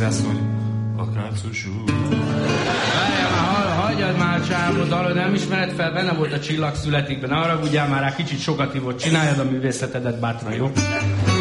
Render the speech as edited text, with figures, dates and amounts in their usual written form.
háziasszony, a kácos úr. Hagyjad már, Csámló dalod, nem ismered fel, benne volt a Csillag születikben, ne haragudjál már rá, kicsit sokat hívott, csináljad a művészetedet bátran, jó?